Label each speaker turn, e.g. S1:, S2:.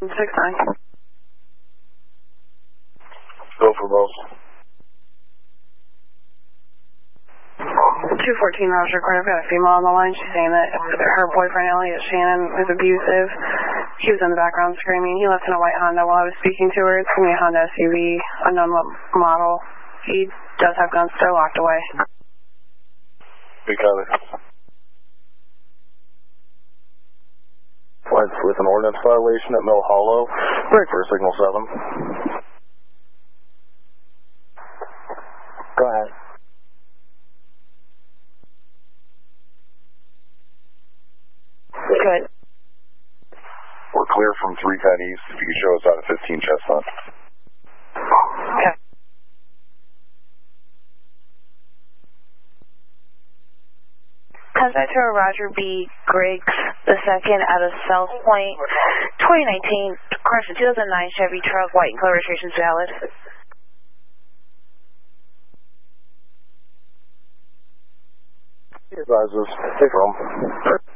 S1: 6-9.
S2: Go for both.
S1: 214 miles recorded. I've got a female on the line. She's saying that her boyfriend, Elliot Shannon, is abusive. He was in the background screaming. He left in a white Honda while I was speaking to her. It's going to be a Honda SUV, unknown model. He does have guns. They're locked away.
S2: We got it. Flights with an ordnance violation at Mill Hollow. Break for signal 7. Go ahead.
S1: Good.
S2: We're clear from 310 East. If you could show us out of 15 Chestnut.
S1: Okay.
S3: Contact to Roger B. Griggs II out of South Point, 2019, correction, 2009 Chevy truck, white and color registration is valid.
S2: He advises. Take home.